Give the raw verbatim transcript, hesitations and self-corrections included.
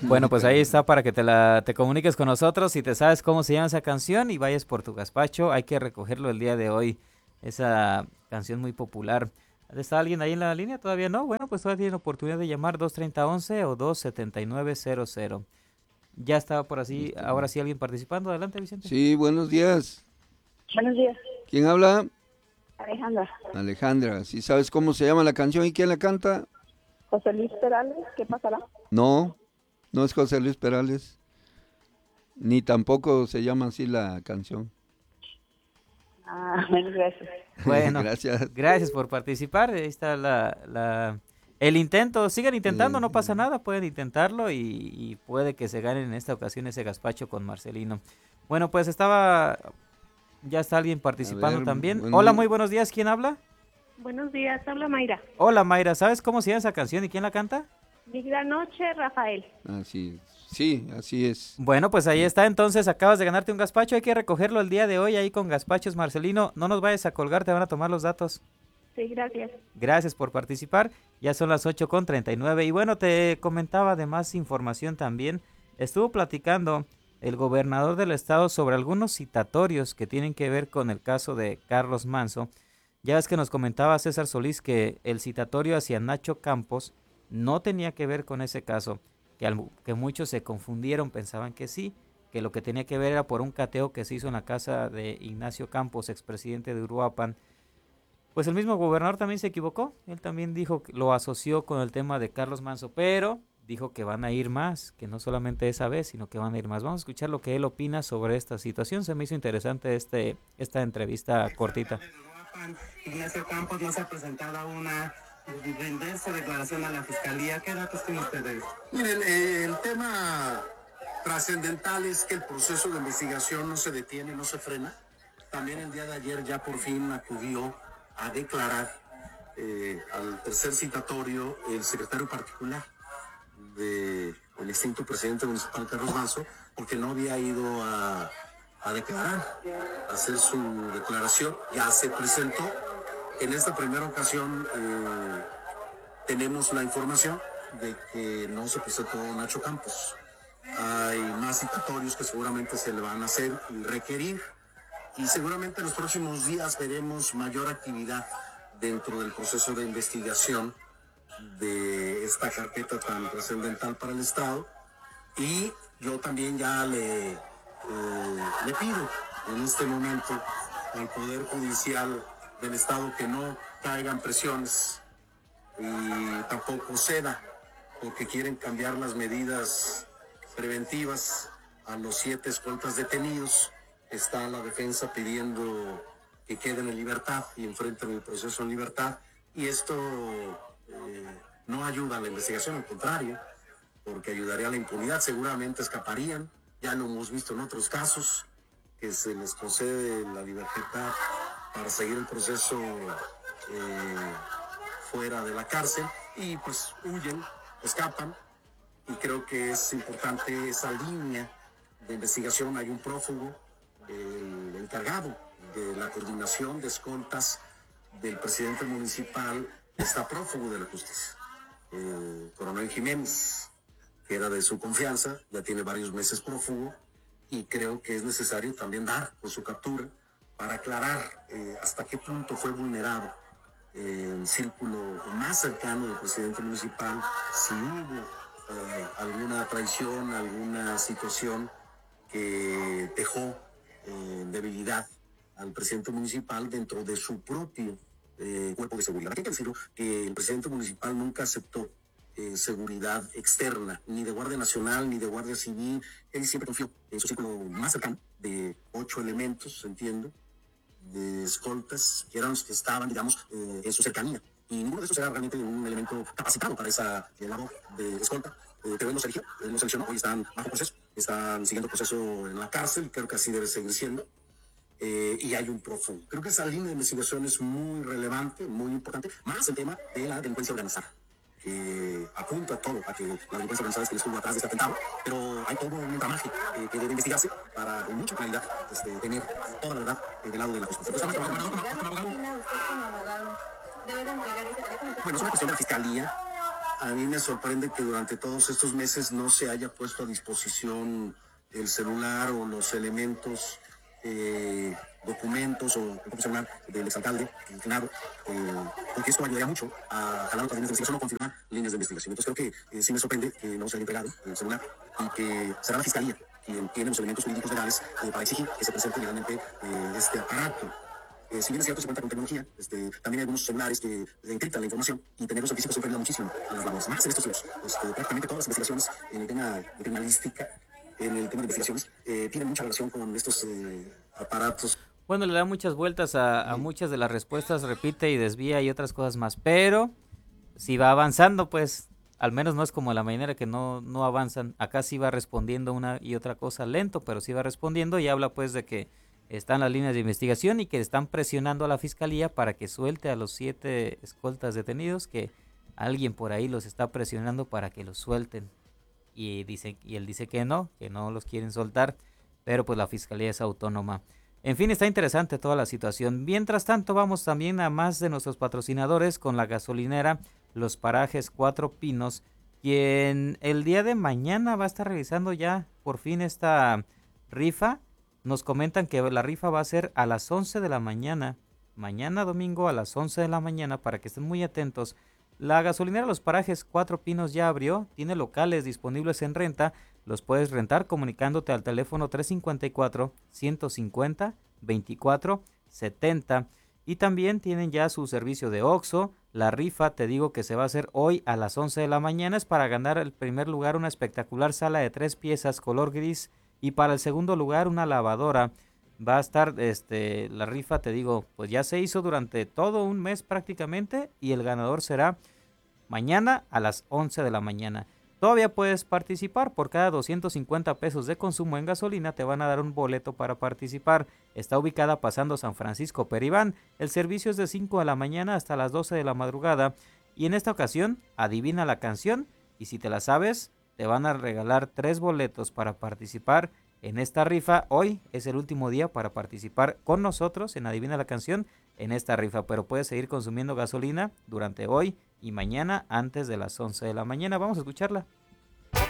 Bueno, pues ahí está para que te la te comuniques con nosotros si te sabes cómo se llama esa canción y vayas por tu gazpacho. Hay que recogerlo el día de hoy. Esa canción muy popular. ¿Está alguien ahí en la línea? ¿Todavía no? Bueno, pues todavía tienen oportunidad de llamar dos treinta once o dos setenta y nueve cero cero. Ya estaba por así, Listo. ahora sí alguien participando. Adelante, Vicente. Sí, buenos días. Buenos días, ¿Quién habla? Alejandra. Alejandra. ¿Sí sabes cómo se llama la canción y quién la canta? José Luis Perales, ¿qué pasará? No, no es José Luis Perales, ni tampoco se llama así la canción. Ah, bueno, gracias. Bueno, Gracias. gracias por participar. Ahí está la, la, el intento. Sigan intentando, Sí, no pasa sí. nada. Pueden intentarlo y, y puede que se ganen en esta ocasión ese gazpacho con Marcelino. Bueno, pues estaba, ya está alguien A participando ver, también. Hola, bueno, muy buenos días. ¿Quién habla? Buenos días, habla Mayra. Hola, Mayra. ¿Sabes cómo se llama esa canción y quién la canta? Mi gran noche, Rafael. así, sí, así es. Bueno, pues ahí está. Entonces acabas de ganarte un gazpacho. Hay que recogerlo el día de hoy ahí con gazpachos, Marcelino. No nos vayas a colgar, te van a tomar los datos. Sí, gracias. Gracias por participar. Ya son las ocho con treinta y nueve. Y bueno, te comentaba de más información también. Estuvo platicando el gobernador del estado sobre algunos citatorios que tienen que ver con el caso de Carlos Manso. Ya ves que nos comentaba César Solís que el citatorio hacia Nacho Campos no tenía que ver con ese caso, que, al- que muchos se confundieron, pensaban que sí, que lo que tenía que ver era por un cateo que se hizo en la casa de Ignacio Campos, expresidente de Uruapan. Pues el mismo gobernador también se equivocó. Él también dijo que lo asoció con el tema de Carlos Manso, pero dijo que van a ir más, que no solamente esa vez, sino que van a ir más. Vamos a escuchar lo que él opina sobre esta situación. Se me hizo interesante este esta entrevista cortita. Ignacio Campos no se ha presentado a una rendirse declaración a la fiscalía. ¿Qué datos tiene ustedes? Miren, eh, el tema trascendental es que el proceso de investigación no se detiene, no se frena. También el día de ayer ya por fin acudió a declarar eh, al tercer citatorio el secretario particular del extinto presidente municipal Carlos Manso, porque no había ido a, a declarar, a hacer su declaración. Ya se presentó. En esta primera ocasión eh, tenemos la información de que no se presentó Nacho Campos. Hay más citatorios que seguramente se le van a hacer y requerir, y seguramente en los próximos días veremos mayor actividad dentro del proceso de investigación de esta carpeta tan trascendental para el Estado. Y yo también ya le, eh, le pido en este momento al Poder Judicial del Estado que no caigan presiones y tampoco ceda, porque quieren cambiar las medidas preventivas a los siete escoltas detenidos. Está la defensa pidiendo que queden en libertad y enfrenten el proceso en libertad, y esto eh, no ayuda a la investigación, al contrario, porque ayudaría a la impunidad. Seguramente escaparían, ya lo hemos visto en otros casos, que se les concede la libertad para seguir el proceso eh, fuera de la cárcel, y pues huyen, escapan. Y creo que es importante esa línea de investigación. Hay un prófugo, el encargado de la coordinación de escoltas del presidente municipal, está prófugo de la justicia, el coronel Jiménez, que era de su confianza, ya tiene varios meses prófugo, y creo que es necesario también dar con su captura para aclarar eh, hasta qué punto fue vulnerado eh, el círculo más cercano del presidente municipal, si hubo eh, alguna traición, alguna situación que dejó eh, debilidad al presidente municipal dentro de su propio eh, cuerpo de seguridad. Hay que decirlo, que el presidente municipal nunca aceptó eh, seguridad externa, ni de Guardia Nacional, ni de Guardia Civil. Él siempre confió en su círculo más cercano, de ocho elementos, entiendo, de escoltas, que eran los que estaban, digamos, eh, en su cercanía. Y ninguno de esos era realmente un elemento capacitado para esa eh, labor de escolta. Eh, pero él los eligió, él los seleccionó, hoy están bajo proceso, están siguiendo proceso en la cárcel, creo que así debe seguir siendo. Eh, y hay un prófugo. Creo que esa línea de investigación es muy relevante, muy importante, más el tema de la delincuencia organizada, que apunta todo a que la delincuencia organizada es que estuvo atrás de este atentado, pero hay todo un ramaje eh, que debe investigarse para con mucha claridad este, tener toda la verdad eh, del lado de la justicia. Estamos trabajando con un abogado. Bueno, es una cuestión de la fiscalía. A mí me sorprende que durante todos estos meses no se haya puesto a disposición el celular o los elementos, eh, documentos o el propio celular del exalcalde, el Senado, eh, porque esto ayudaría mucho a jalar otras líneas de investigación o confirmar líneas de investigación. Entonces creo que eh, sí me sorprende que no se haya entregado el celular y que será la Fiscalía quien tiene los elementos jurídicos legales eh, para exigir que se presente legalmente eh, este aparato. Eh, si bien es cierto, se cuenta con tecnología, este, también hay algunos celulares que encriptan la información y tenerlos en físico siempre ayuda muchísimo a las labores. Más en estos tiempos, este, prácticamente todas las investigaciones en el tema de criminalística, en el tema de investigaciones, eh, tienen mucha relación con estos eh, aparatos. Bueno, le da muchas vueltas a, a muchas de las respuestas, repite y desvía y otras cosas más, pero si va avanzando, pues al menos no es como la mañanera que no, no avanzan. Acá sí va respondiendo una y otra cosa lento, pero sí va respondiendo y habla pues de que están las líneas de investigación y que están presionando a la fiscalía para que suelte a los siete escoltas detenidos, que alguien por ahí los está presionando para que los suelten. Y, dice, y él dice que no, que no los quieren soltar, pero pues la fiscalía es autónoma. En fin, está interesante toda la situación. Mientras tanto, vamos también a más de nuestros patrocinadores con la gasolinera Los Parajes Cuatro Pinos, quien el día de mañana va a estar realizando ya por fin esta rifa. Nos comentan que la rifa va a ser a las once de la mañana, mañana domingo a las once de la mañana, para que estén muy atentos. La gasolinera Los Parajes Cuatro Pinos ya abrió, tiene locales disponibles en renta, los puedes rentar comunicándote al teléfono tres cinco cuatro, uno cinco cero, veinticuatro setenta, y también tienen ya su servicio de Oxxo. La rifa, te digo que se va a hacer hoy a las once de la mañana, es para ganar el primer lugar una espectacular sala de tres piezas color gris, y para el segundo lugar una lavadora. Va a estar este la rifa, te digo, pues ya se hizo durante todo un mes prácticamente, y el ganador será mañana a las once de la mañana. Todavía puedes participar, por cada doscientos cincuenta pesos de consumo en gasolina te van a dar un boleto para participar. Está ubicada pasando San Francisco Peribán. El servicio es de cinco de la mañana hasta las doce de la madrugada, y en esta ocasión adivina la canción, y si te la sabes te van a regalar tres boletos para participar en esta rifa. Hoy es el último día para participar con nosotros en Adivina la Canción en esta rifa, pero puedes seguir consumiendo gasolina durante hoy y mañana antes de las once de la mañana. Vamos a escucharla.